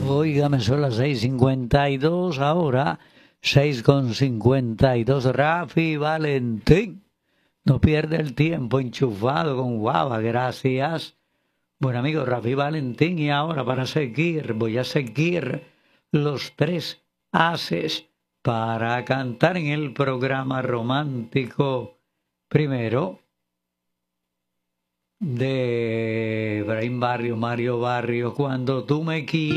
Óigame, son las 6:52 ahora, 6:52. Rafi Valentín, no pierde el tiempo enchufado con guava, gracias. Bueno, amigo, Rafi Valentín, y ahora para seguir, voy a seguir los tres haces para cantar en el programa romántico. Primero, de Efraín Barrio, Mario Barrio, cuando tú me quieres.